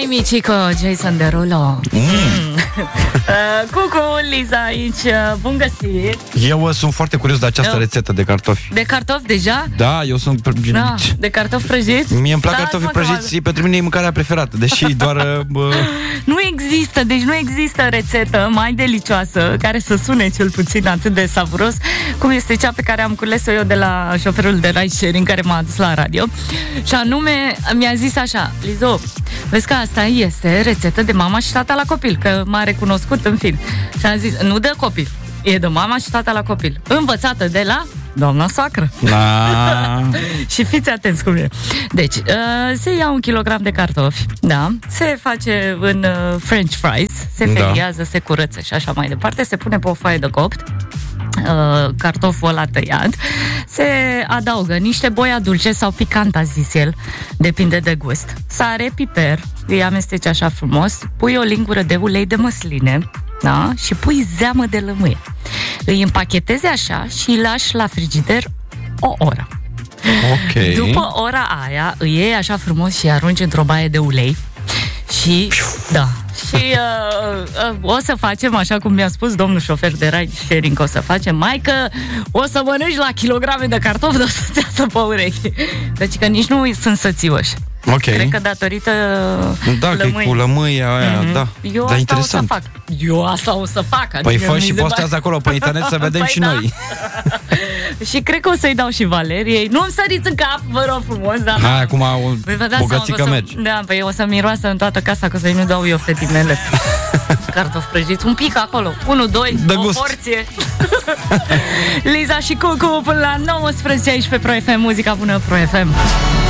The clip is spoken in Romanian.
Ai Mici cu Jason Derulo. Cucu, Liza aici, bun găsit. Eu sunt foarte curios de această rețetă de cartofi. De cartofi deja? Da, eu sunt... Da, de cartofi prăjiți? Mie îmi plac cartofii prăjiți, pentru mine e mâncarea preferată, deși doar... Nu există, deci nu există rețetă mai delicioasă, care să sune cel puțin atât de savuros, cum este cea pe care am cules-o eu de la șoferul de ride sharing care m-a adus la radio. Și anume, mi-a zis așa: Lizo, vezi că asta este rețetă de mama și tata la copil, că m-a recunoscut în film. Și am zis, nu de copil, e de mama și tata la copil, învățată de la doamna soacră. Și fiți atenți cum e. Deci, se ia 1 kilogram de cartofi, da, se face în French fries, se feriază, se curăță și așa mai departe, se pune pe o foaie de copt cartoful ăla tăiat, se adaugă niște boia dulce sau picant, a zis el, depinde de gust, sare, piper, îi amesteci așa frumos, pui o lingură de ulei de măsline, da? Și pui zeamă de lămâie. Îi împachetezi așa și îi lași la frigider o oră. Okay. După ora aia îi iei așa frumos și îi arunci într-o baie de ulei și da. Și o să facem așa cum mi-a spus domnul șofer de ride sharing, o să facem, maică, o să mănânci la kilograme de cartofi, dar o să-ți iasă pe urechi. Deci că nici nu sunt sățioși. Okay. Cred că datorită lămâii. Cu lămâia aia, da. Eu asta interesant. O să fac. Eu asta o să fac. Păi fă și postează acolo pe internet să vedem și noi. Și cred că o să-i dau și Valeriei. Nu-mi săriți în cap, vă rog frumos. Dar hai, acum o bogățică merge. Da, păi o să miroasă în toată casa, că să-i nu dau eu fetii mele cartofi prăjiți. Un pic acolo, 1, 2, de o gust. porție. Liza și Cucu până la 19 aici pe Pro FM. Muzica bună Pro FM.